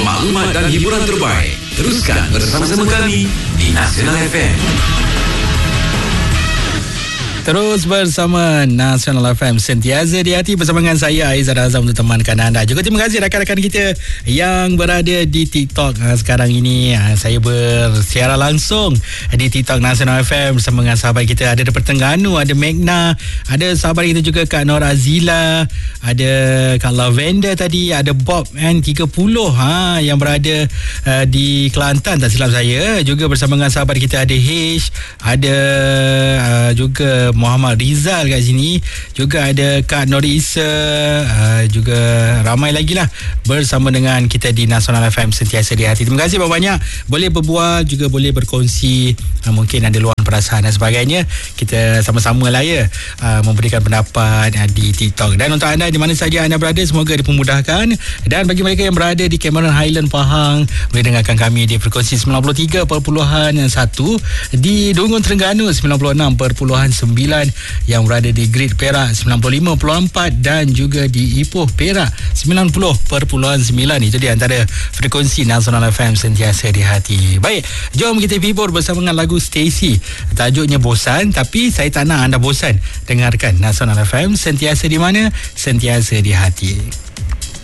maklumat dan hiburan terbaik. Teruskan bersama-sama kami di Nasional FM. Terus bersama Nasional FM, sentiasa di hati, bersama dengan saya Aizat Azam untuk temankan anda. Juga terima kasih rakan-rakan kita yang berada di TikTok sekarang ini. Saya bersiaran langsung di TikTok Nasional FM bersama dengan sahabat kita. Ada daripada Terengganu, ada Magna, ada sahabat kita juga Kak Nor Azila, ada Kak Lavender tadi, ada Bob N30 yang berada di Kelantan tak silap saya. Juga bersama dengan sahabat kita ada H, ada juga Muhammad Rizal kat sini, juga ada Kak Nori Isa, juga ramai lagi lah bersama dengan kita di Nasional FM, sentiasa di hati. Terima kasih banyak-banyak. Boleh berbual, juga boleh berkongsi, mungkin ada luahan perasaan dan sebagainya. Kita sama-sama lah memberikan pendapat di TikTok. Dan untuk anda di mana saja anda berada, semoga dipermudahkan. Dan bagi mereka yang berada di Cameron Highland Pahang, boleh dengarkan kami di frekuensi 93.1, di Dungun Terengganu 96.9, yang berada di Grid Perak 95.4 dan juga di Ipoh Perak 90.9. Itu di antara frekuensi Nasional FM, sentiasa di hati. Baik, jom kita hibur bersama dengan lagu Stacy. Tajuknya Bosan, tapi saya tak nak anda bosan. Dengarkan Nasional FM, sentiasa di mana? Sentiasa di hati.